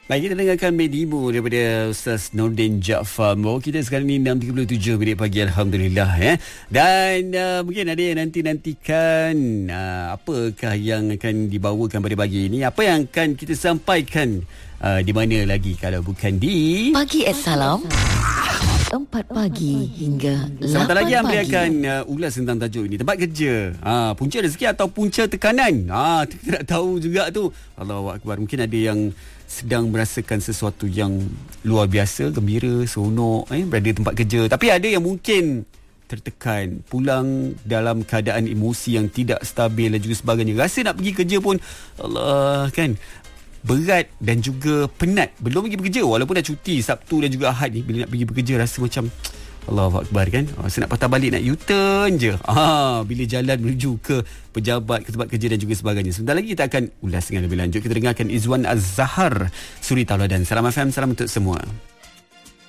Baik, kita dengarkan Medimu daripada Ustaz Nordin Jaafar. Kita sekarang ni 6.37 minit pagi, Alhamdulillah ya. Dan mungkin ada yang nantikan apakah yang akan dibawakan pada pagi ini, apa yang akan kita sampaikan di mana lagi kalau bukan di Pagi Salam 4 pagi hingga 8 sebentar lagi pagi. Amri akan ulas tentang tajuk ini, tempat kerja, punca rezeki atau punca tekanan. Kita nak tahu juga tu. Allahu Akbar. Mungkin ada yang sedang merasakan sesuatu yang luar biasa, gembira, seronok berada di tempat kerja. Tapi ada yang mungkin tertekan, pulang dalam keadaan emosi yang tidak stabil dan juga sebagainya. Rasa nak pergi kerja pun Allah kan berat dan juga penat. Belum pergi bekerja walaupun dah cuti Sabtu dan juga Ahad ni, bila nak pergi bekerja rasa macam Allahu Akbar kan. Saya nak patah balik, nak U-turn je. Bila jalan menuju ke pejabat, ke tempat kerja dan juga sebagainya. Sebentar lagi kita akan ulas dengan lebih lanjut. Kita dengarkan Izwan Az-Zahar, Suri Tauladan. Salam FM, salam untuk semua.